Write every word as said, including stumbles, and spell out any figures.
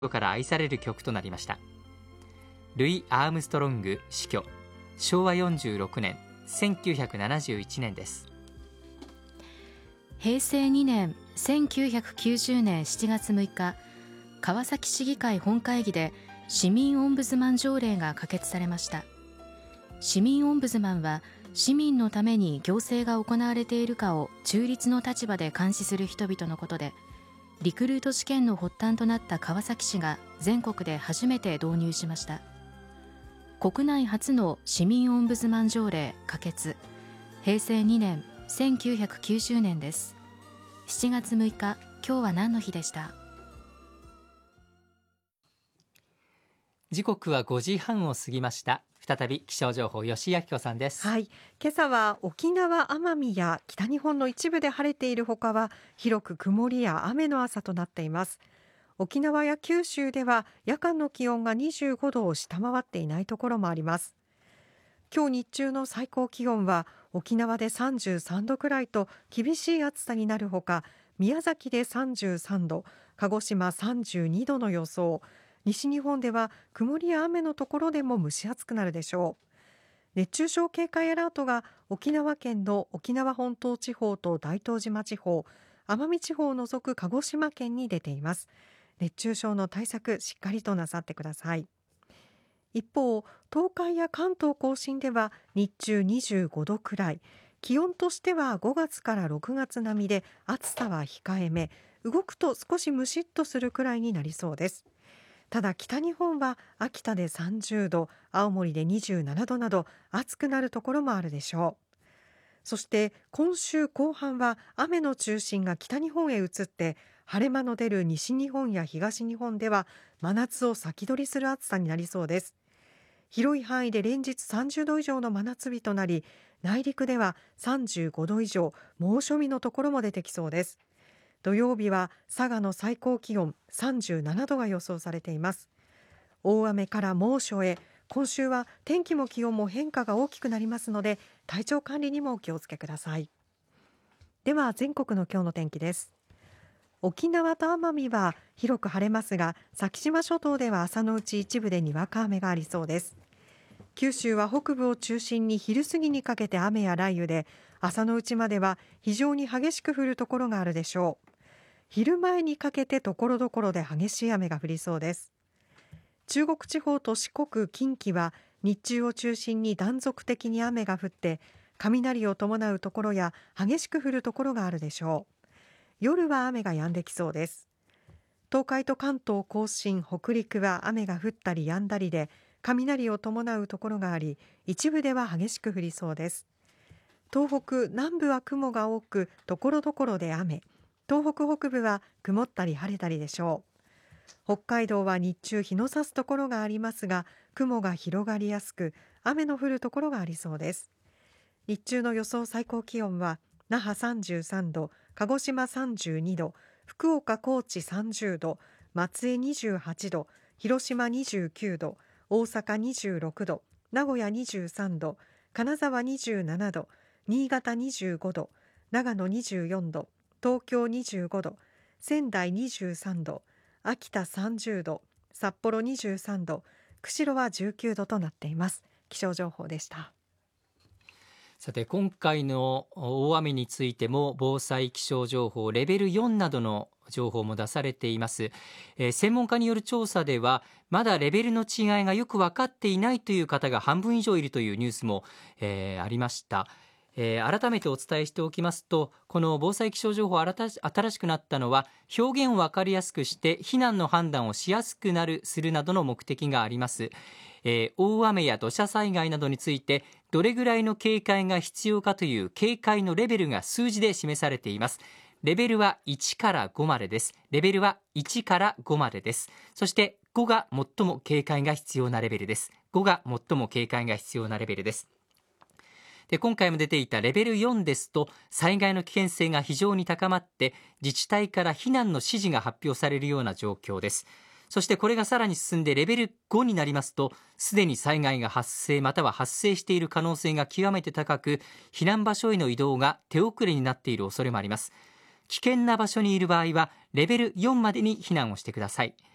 から愛される曲となりました。ルイ・アームストロング死去、しょうわよんじゅうろくねん、せんきゅうひゃくななじゅういちねんです。 へいせいにねんせんきゅうひゃくきゅうじゅうねんしちがつむいか、川崎市議会本会議で市民オンブズマン条例が可決されました。市民オンブズマンは市民のために行政が行われているかを中立の立場で監視する人々のことで、リクルート試験の発端となった川崎市が全国で初めて導入しました。国内初の市民オンブズマン条例可決、へいせいにねんせんきゅうひゃくきゅうじゅうねんです。しちがつむいか、今日は何の日でした？ 時刻はごじはんを過ぎました。再び気象情報、吉井明子さんです。 はい、今朝は沖縄、奄美や北日本の一部で晴れているほかは広く曇りや雨の朝となっています。沖縄や九州では夜間の気温がにじゅうごどを下回っていないところもあります。今日日中の最高気温は沖縄でさんじゅうさんどくらいと厳しい暑さになるほか、宮崎でさんじゅうさんど、鹿児島さんじゅうにどの予想、西日本では曇りや雨のところでも蒸し暑くなるでしょう。熱中症警戒アラートが沖縄県の沖縄本島地方と大東島地方、奄美地方を除く鹿児島県に出ています。熱中症の対策しっかりとなさってください。一方、東海や関東甲信では日中にじゅうごどくらい、気温としてはごがつからろくがつ並みで暑さは控えめ、動くと少しムシッとするくらいになりそうです。ただ北日本は秋田でさんじゅうど、青森でにじゅうななどなど暑くなるところもあるでしょう。そして今週後半は雨の中心が北日本へ移って、晴れ間の出る西日本や東日本では真夏を先取りする暑さになりそうです。広い範囲で連日さんじゅうど以上の真夏日となり、内陸ではさんじゅうごど以上、猛暑日のところも出てきそうです。土曜日は佐賀の最高気温さんじゅうななどが予想されています。大雨から猛暑へ、今週は天気も気温も変化が大きくなりますので、体調管理にもお気をつけください。では全国の今日の天気です。沖縄と奄美は広く晴れますが、先島諸島では朝のうち一部でにわか雨がありそうです。九州は北部を中心に昼過ぎにかけて雨や雷雨で、朝のうちまでは非常に激しく降るところがあるでしょう。昼前にかけてところどころで激しい雨が降りそうです。中国地方と四国、近畿は日中を中心に断続的に雨が降って、雷を伴うところや激しく降るところがあるでしょう。夜は雨が止んできそうです。東海と関東甲信、北陸は雨が降ったり止んだりで、雷を伴うところがあり、一部では激しく降りそうです。東北南部は雲が多く、ところどころで雨。東北北部は曇ったり晴れたりでしょう。北海道は日中日の差すところがありますが、雲が広がりやすく、雨の降るところがありそうです。日中の予想最高気温は那覇さんじゅうさんど、鹿児島さんじゅうにど、福岡高知さんじゅうど、松江にじゅうはちど、広島にじゅうきゅうど、大阪にじゅうろくど、名古屋にじゅうさんど、金沢にじゅうななど、新潟にじゅうごど、長野にじゅうよんど、東京にじゅうごど、仙台にじゅうさんど、秋田さんじゅうど、札幌にじゅうさんど、釧路はじゅうきゅうどとなっています。気象情報でした。 さて、今回の大雨についても防災気象情報レベルよんなどの情報も出されています。えー、専門家による調査ではまだレベルの違いがよく分かっていないという方が半分以上いるというニュースも、えー、ありました。えー、改めてお伝えしておきますと、この防災気象情報新しくなったのは表現を分かりやすくして避難の判断をしやすくなるするなどの目的があります。えー、大雨や土砂災害などについてどれぐらいの警戒が必要かという警戒のレベルが数字で示されています。レベルはいちからごまでです。レベルはいちからごまでです。そしてごが最も警戒が必要なレベルです。ごが最も警戒が必要なレベルです。で、今回も出ていたレベルよんですと、災害の危険性が非常に高まって自治体から避難の指示が発表されるような状況です。そしてこれがさらに進んでレベルごになりますと、すでに災害が発生または発生している可能性が極めて高く、避難場所への移動が手遅れになっている恐れもあります。危険な場所にいる場合はレベルよんまでに避難をしてください。